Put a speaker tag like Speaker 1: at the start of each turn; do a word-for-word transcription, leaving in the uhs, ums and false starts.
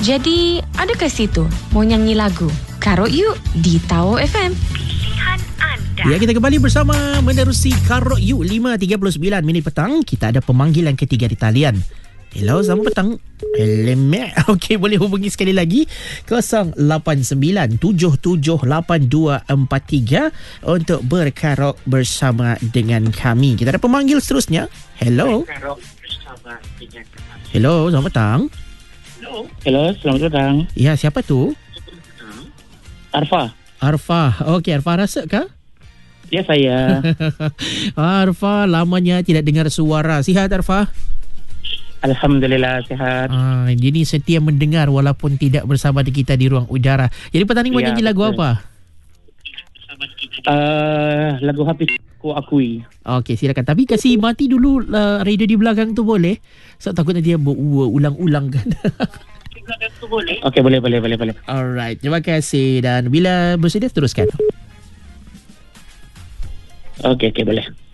Speaker 1: Jadi, adakah situ mau nyanyi lagu? Karut yuk di Tau F M. Pilihan anda.
Speaker 2: Ya, kita kembali bersama menerusi Karut Yuk lima tiga puluh sembilan minit petang. Kita ada pemanggilan ketiga di talian. Hello, selamat petang. Elemek. Okey, boleh hubungi sekali lagi kosong lapan sembilan tujuh tujuh lapan dua empat tiga untuk berkarok bersama dengan kami. Kita ada pemanggil seterusnya. Hello. Hello, selamat petang.
Speaker 3: Hello, selamat datang.
Speaker 2: Ya, siapa tu?
Speaker 3: Arfa.
Speaker 2: Arfa. Okey, Arfa rasa kah?
Speaker 3: Ya, saya.
Speaker 2: Arfa, lamanya tidak dengar suara. Sihat, Arfa?
Speaker 3: Alhamdulillah, sihat.
Speaker 2: Ah, jadi setia mendengar walaupun tidak bersama kita di ruang udara. Jadi petang ni mau
Speaker 3: Ya,
Speaker 2: nyanyi lagu
Speaker 3: betul.
Speaker 2: apa?
Speaker 3: Uh, lagu Hafiz Ku Akui.
Speaker 2: Okey, silakan. Tapi kasih mati dulu uh, radio di belakang tu boleh? Sebab takut nanti dia berulang-ulang kan.
Speaker 3: Okey, boleh, boleh, boleh, boleh.
Speaker 2: Alright, terima kasih. Dan bila bersedia, teruskan.
Speaker 3: Okey, okey, boleh.